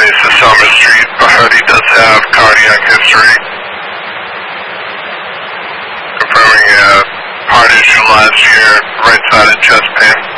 East of Summer Street, but heard he does have cardiac history. Confirming a heart issue last year, right-sided chest pain.